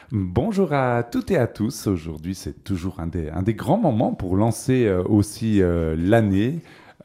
Bonjour à toutes et à tous. Aujourd'hui, c'est toujours un des grands moments pour lancer aussi l'année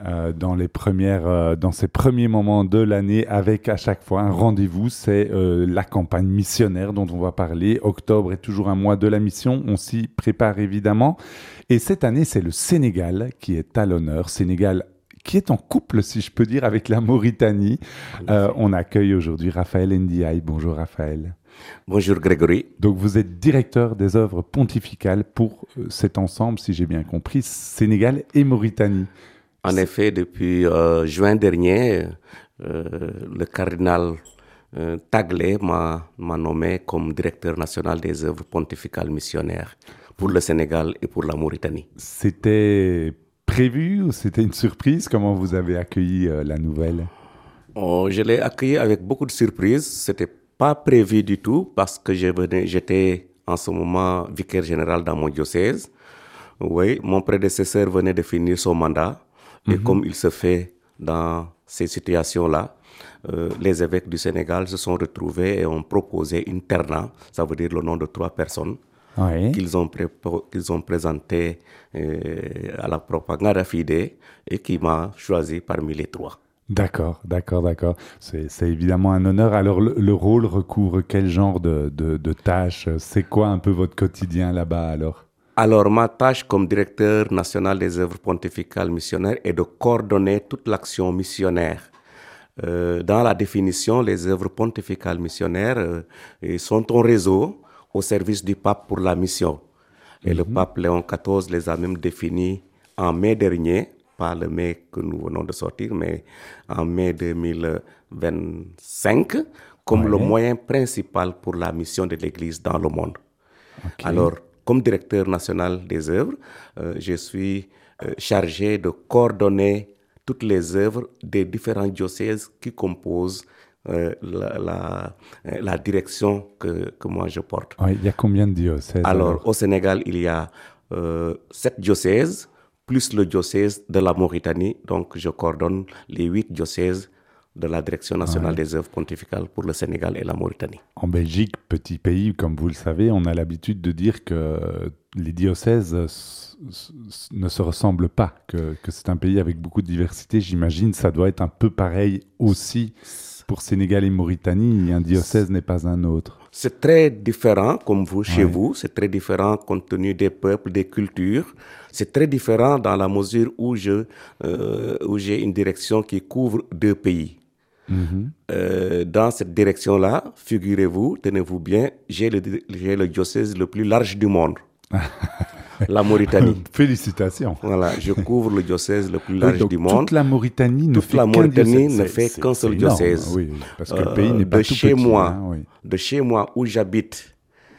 dans ces premiers moments de l'année avec à chaque fois un rendez-vous. C'est la campagne missionnaire dont on va parler. Octobre est toujours un mois de la mission. On s'y prépare évidemment. Et cette année, c'est le Sénégal qui est à l'honneur. Sénégal qui est en couple, si je peux dire, avec la Mauritanie. En effet. On accueille aujourd'hui Raphaël Ndiaye. Bonjour Raphaël. Bonjour Grégory. Donc vous êtes directeur des œuvres pontificales pour cet ensemble, si j'ai bien compris, Sénégal et Mauritanie. En effet, depuis juin dernier, le cardinal Taglé m'a nommé comme directeur national des œuvres pontificales missionnaires pour le Sénégal et pour la Mauritanie. C'était prévu ou c'était une surprise? Comment vous avez accueilli la nouvelle? Oh, je l'ai accueilli avec beaucoup de surprises. C'était pas prévu du tout parce que j'étais en ce moment vicaire général dans mon diocèse. Oui, mon prédécesseur venait de finir son mandat et Mhm. comme il se fait dans ces situations-là, les évêques du Sénégal se sont retrouvés et ont proposé une terna, ça veut dire le nom de 3 personnes, Oui. qu'ils ont présenté à la propaganda fide et qui m'a choisi parmi les 3. D'accord, d'accord, d'accord. C'est évidemment un honneur. Alors le rôle recouvre quel genre de tâches? C'est quoi un peu votre quotidien là-bas alors? Alors, ma tâche comme directeur national des œuvres pontificales missionnaires est de coordonner toute l'action missionnaire. Dans la définition, les œuvres pontificales missionnaires sont un réseau au service du pape pour la mission. Et le Mhm. pape Léon XIV les a même définis en mai dernier, pas le mai que nous venons de sortir, mais en mai 2025, comme le Ouais, moyen principal pour la mission de l'Église dans le monde. ok. Alors, comme directeur national des œuvres, je suis chargé de coordonner toutes les œuvres des différents diocèses qui composent la direction que moi je porte. Ouais, il y a combien de diocèses Alors, alors? au Sénégal, il y a 7 diocèses, plus le diocèse de la Mauritanie. Donc, je coordonne les 8 diocèses de la Direction nationale Ouais. des œuvres pontificales pour le Sénégal et la Mauritanie. En Belgique, petit pays, comme vous le savez, on a l'habitude de dire que les diocèses ne se ressemblent pas, que c'est un pays avec beaucoup de diversité. J'imagine ça doit être un peu pareil aussi pour Sénégal et Mauritanie. Un diocèse n'est pas un autre. C'est très différent, comme vous, chez Ouais. vous. C'est très différent compte tenu des peuples, des cultures. C'est très différent dans la mesure où où j'ai une direction qui couvre 2 pays. Mhm. Dans cette direction-là, figurez-vous, tenez-vous bien, j'ai le diocèse le plus large du monde, la Mauritanie. Félicitations. Voilà, je couvre le diocèse le plus Oui, large donc du toute monde. la Mauritanie ne Toute fait la qu'un diocèse. Mauritanie ne fait qu'un C'est seul énorme, diocèse. oui, parce que le pays n'est pas tout petit, hein, oui. De chez moi où j'habite,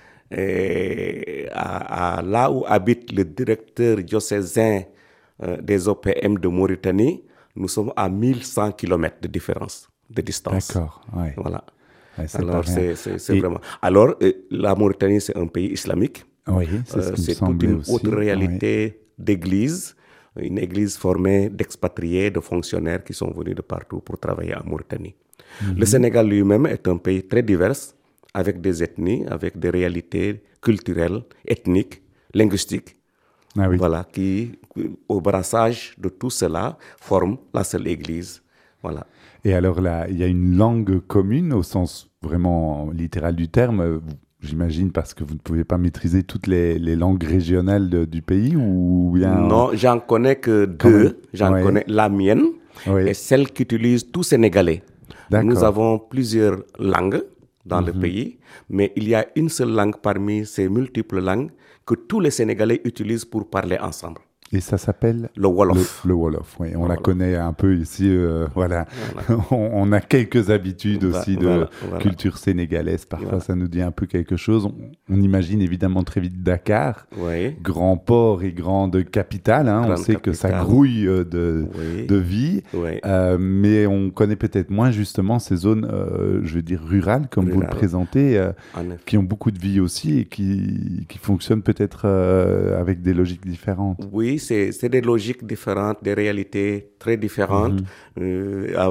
là où habite le directeur diocésain des OPM de Mauritanie, nous sommes à 1100 km de différence, de distance. D'accord, ouais. Voilà. Ouais, c'est pas Alors, rien. c'est Et vraiment. Alors, la Mauritanie, c'est un pays islamique. oui, c'est ce qui me C'est toute semblait une autre aussi. Oui. réalité d'église, une église formée d'expatriés, de fonctionnaires qui sont venus de partout pour travailler en Mauritanie. Le Mhm. Sénégal lui-même est un pays très divers, avec des ethnies, avec des réalités culturelles, ethniques, linguistiques, Ah oui. voilà, qui, au brassage de tout cela, forment la seule église. Voilà. Et alors là, il y a une langue commune au sens vraiment littéral du terme, j'imagine, parce que vous ne pouvez pas maîtriser toutes les langues régionales du pays ou bien Non, j'en connais que quand même. 2. J'en Oui, connais la mienne et oui, celle qu'utilise tout Sénégalais. Nous d'accord. avons plusieurs langues dans le Mhm. pays, mais il y a une seule langue parmi ces multiples langues que tous les Sénégalais utilisent pour parler ensemble. Et ça s'appelle Le Wolof. le Wolof. Oui, on Le la Wolof. connaît un peu ici. Voilà, Voilà. on a quelques habitudes aussi de Voilà, voilà. culture sénégalaise. Parfois, Voilà. ça nous dit un peu quelque chose. On imagine évidemment très vite Dakar, Oui, grand port et grande capitale. Hein. On grande sait que ça capitale. grouille Oui, de vie, oui. mais on connaît peut-être moins justement ces zones, je veux dire rurales, comme vous le Rural, présentez, en effet. qui ont beaucoup de vie aussi et qui fonctionnent peut-être avec des logiques différentes. Oui, c'est des logiques différentes, des réalités très différentes, Mhm. avec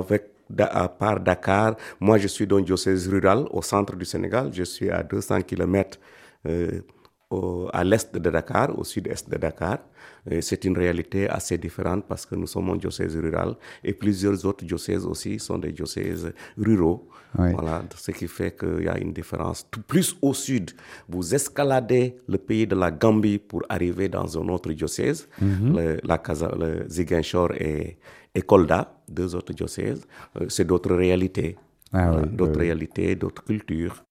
à part Dakar, moi je suis dans le diocèse rural au centre du Sénégal. Je suis à 200 kilomètres à l'est de Dakar, au sud-est de Dakar. C'est une réalité assez différente parce que nous sommes un diocèse rural et plusieurs autres diocèses aussi sont des diocèses ruraux. Oui. Voilà, ce qui fait qu'il y a une différence. Tout plus au sud, vous escaladez le pays de la Gambie pour arriver dans un autre diocèse, le Ziguinchor et Kolda, deux autres diocèses. C'est d'autres réalités. Ah Voilà, oui, d'autres réalités, d'autres cultures.